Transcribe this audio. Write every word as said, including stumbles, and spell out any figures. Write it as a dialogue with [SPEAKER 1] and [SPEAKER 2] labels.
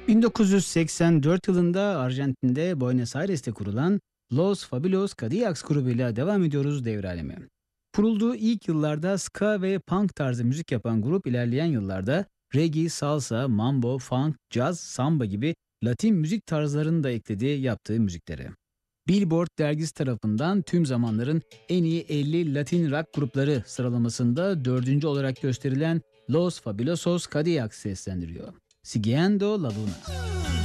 [SPEAKER 1] bin dokuz yüz seksen dört yılında Arjantin'de Buenos Aires'te kurulan Los Fabulosos Cadillacs grubuyla devam ediyoruz devre alemi. Kurulduğu ilk yıllarda ska ve punk tarzı müzik yapan grup ilerleyen yıllarda reggae, salsa, mambo, funk, caz, samba gibi Latin müzik tarzlarını da eklediği yaptığı müziklere. Billboard dergisi tarafından tüm zamanların en iyi elli Latin rock grupları sıralamasında dördüncü olarak gösterilen Los Fabulosos Cadillacs seslendiriyor. Siguiendo la Luna.